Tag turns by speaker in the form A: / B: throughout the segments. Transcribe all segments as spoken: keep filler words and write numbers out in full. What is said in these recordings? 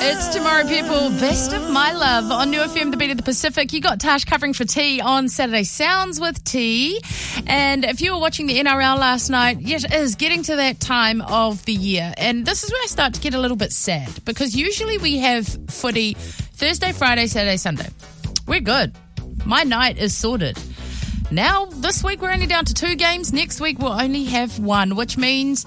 A: It's tomorrow, people. Best of My Love on New F M, the beat of the Pacific. You got Tash covering for T on Saturday Sounds with T. And if you were watching the N R L last night, yes, it is getting to that time of the year. And this is where I start to get a little bit sad, because usually we have footy Thursday, Friday, Saturday, Sunday. We're good. My night is sorted. Now, this week we're only down to two games. Next week we'll only have one, which means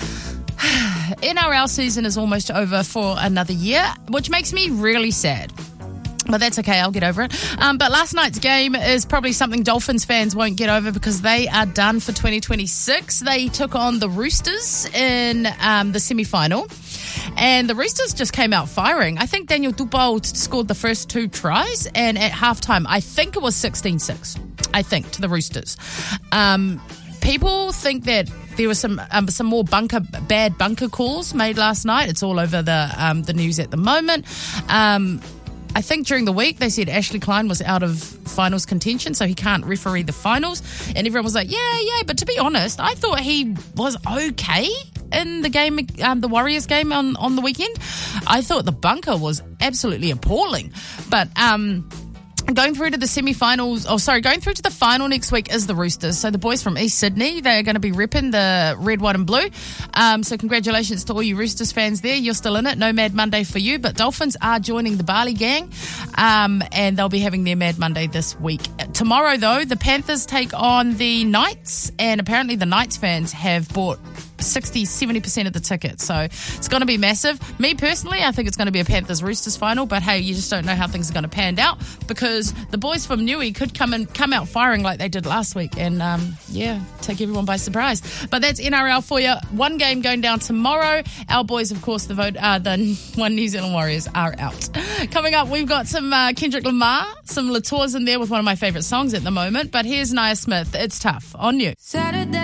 A: N R L season is almost over for another year, which makes me really sad. But that's okay, I'll get over it. Um, but last night's game is probably something Dolphins fans won't get over, because they are done for twenty twenty-six. They took on the Roosters in um, the semi-final. And the Roosters just came out firing. I think Daniel Tupou scored the first two tries, and at halftime, I think it was sixteen six, I think, to the Roosters. Um, people think that there were some um, some more bunker bad bunker calls made last night. It's all over the um, the news at the moment. Um, I think during the week they said Ashley Klein was out of finals contention, so he can't referee the finals. And everyone was like, yeah, yeah. But to be honest, I thought he was okay in the game, um, the Warriors game on, on the weekend. I thought the bunker was absolutely appalling. But um, going through to the semi-finals, oh, sorry, going through to the final next week is the Roosters. So the boys from East Sydney, they're going to be repping the red, white and blue. Um, so congratulations to all you Roosters fans there. You're still in it. No Mad Monday for you. But Dolphins are joining the Bali gang, um, and they'll be having their Mad Monday this week. Tomorrow, though, the Panthers take on the Knights, and apparently the Knights fans have bought sixty, seventy percent of the tickets. So it's going to be massive. Me personally, I think it's going to be a Panthers-Roosters final, but hey, you just don't know how things are going to pan out, because the boys from Newey could come and come out firing like they did last week and, um, yeah, take everyone by surprise. But that's N R L for you. One game going down tomorrow. Our boys, of course, the vote, uh, the One New Zealand Warriors are out. Coming up, we've got some uh, Kendrick Lamar, some Latours in there with one of my favourite songs at the moment, but here's Nia Smith. It's Tough on you. Saturday.